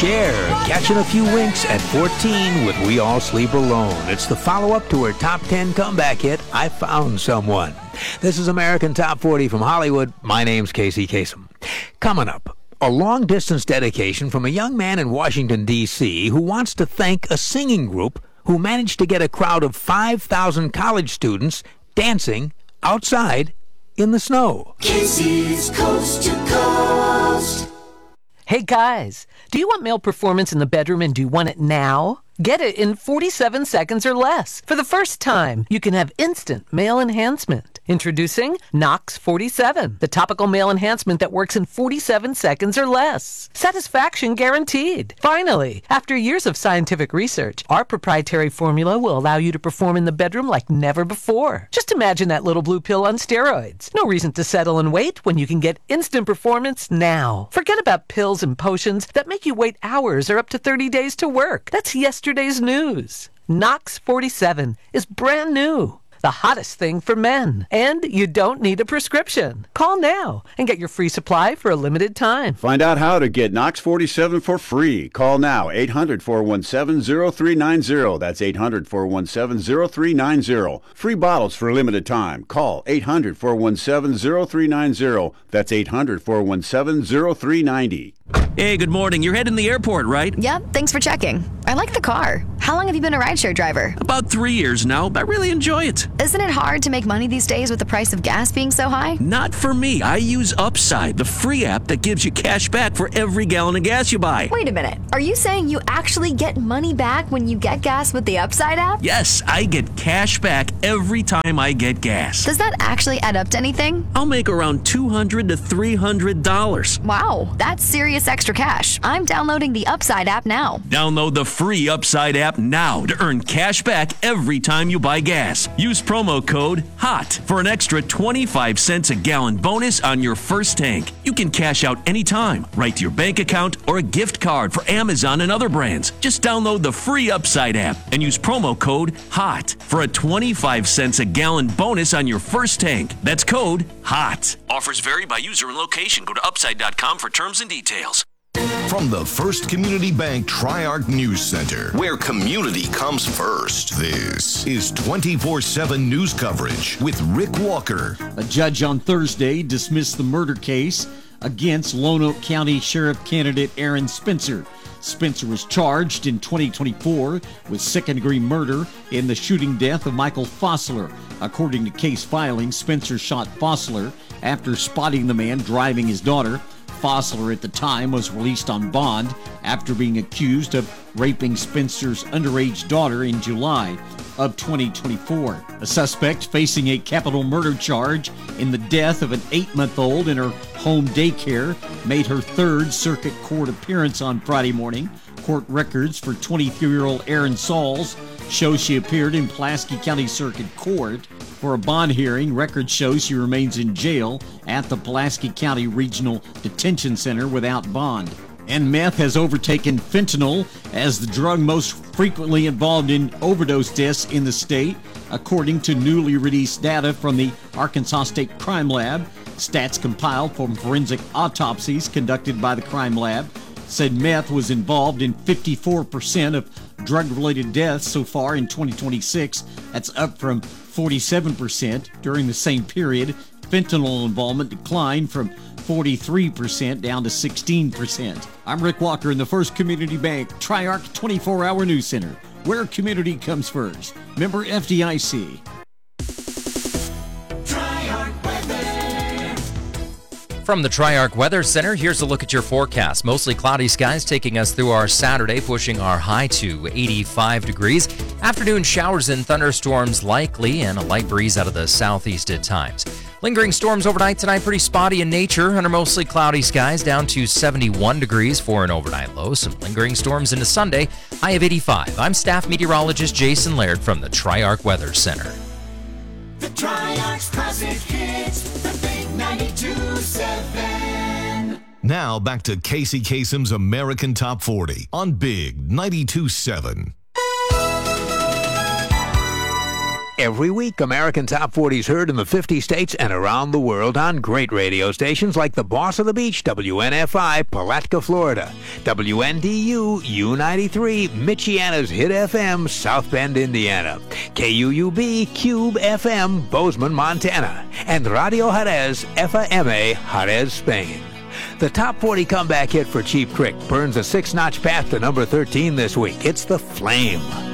Cher, catching a few winks at 14 with We All Sleep Alone. It's the follow-up to her top 10 comeback hit, I Found Someone. This is American Top 40 from Hollywood. My name's Casey Kasem. Coming up, a long-distance dedication from a young man in Washington, D.C. who wants to thank a singing group who managed to get a crowd of 5,000 college students dancing outside in the snow. Casey's Coast to Coast. Hey guys, do you want male performance in the bedroom and do you want it now? Get it in 47 seconds or less. For the first time, you can have instant male enhancement. Introducing Nox 47, the topical male enhancement that works in 47 seconds or less. Satisfaction guaranteed. Finally, after years of scientific research, our proprietary formula will allow you to perform in the bedroom like never before. Just imagine that little blue pill on steroids. No reason to settle and wait when you can get instant performance now. Forget about pills and potions that make you wait hours or up to 30 days to work. That's yesterday's news. Nox 47 is brand new. The hottest thing for men. And you don't need a prescription. Call now and get your free supply for a limited time. Find out how to get Nox 47 for free. Call now, 800-417-0390. That's 800-417-0390. Free bottles for a limited time. Call 800-417-0390. That's 800-417-0390. Hey, good morning. You're heading to the airport, right? Yep, thanks for checking. I like the car. How long have you been a rideshare driver? About 3 years now, but I really enjoy it. Isn't it hard to make money these days with the price of gas being so high? Not for me. I use Upside, the free app that gives you cash back for every gallon of gas you buy. Wait a minute. Are you saying you actually get money back when you get gas with the Upside app? Yes, I get cash back every time I get gas. Does that actually add up to anything? I'll make around $200 to $300. Wow, that's serious extra cash. I'm downloading the Upside app now. Download the free Upside app now to earn cash back every time you buy gas. Use promo code HOT for an extra 25 cents a gallon bonus on your first tank. You can cash out anytime, right to your bank account or a gift card for Amazon and other brands. Just download the free Upside app and use promo code HOT for a 25 cents a gallon bonus on your first tank. That's code HOT. Offers vary by user and location. Go to upside.com for terms and details. From the First Community Bank Tri-Arc News Center, where community comes first, this is 24/7 news coverage with Rick Walker. A judge on Thursday dismissed the murder case against Lonoke County Sheriff candidate Aaron Spencer. Spencer was charged in 2024 with second-degree murder in the shooting death of Michael Fossler. According to case filing, Spencer shot Fossler after spotting the man driving his daughter. Fossler at the time was released on bond after being accused of raping Spencer's underage daughter in July of 2024. A suspect facing a capital murder charge in the death of an 8-month-old in her home daycare made her third circuit court appearance on Friday morning. Court records for 23-year-old Erin Sauls show she appeared in Pulaski County Circuit Court for a bond hearing. Records show she remains in jail at the Pulaski County Regional Detention Center without bond. And meth has overtaken fentanyl as the drug most frequently involved in overdose deaths in the state, according to newly released data from the Arkansas State Crime Lab. Stats compiled from forensic autopsies conducted by the crime lab said meth was involved in 54% of drug-related deaths so far in 2026. That's up from 47% during the same period. Fentanyl involvement declined from 43% down to 16%. I'm Rick Walker in the First Community Bank Tri-Arc 24-Hour News Center, where community comes first. Member FDIC. From the Tri-Arc Weather Center, here's a look at your forecast. Mostly cloudy skies taking us through our Saturday, pushing our high to 85 degrees. Afternoon showers and thunderstorms likely, and a light breeze out of the southeast at times. Lingering storms overnight tonight, pretty spotty in nature under mostly cloudy skies, down to 71 degrees for an overnight low. Some lingering storms into Sunday, high of 85. I'm staff meteorologist Jason Laird from the Tri-Arc Weather Center. The Tri-Arc's classic hits, the big 92.7. Now back to Casey Kasem's American Top 40 on Big 92.7. Every week, American Top 40's heard in the 50 states and around the world on great radio stations like the Boss of the Beach, WNFI, Palatka, Florida, WNDU, U93, Michiana's Hit FM, South Bend, Indiana, KUUB, Cube FM, Bozeman, Montana, and Radio Jerez, FMA, Jerez, Spain. The Top 40 comeback hit for Cheap Trick burns a 6-notch path to number 13 this week. It's The Flame.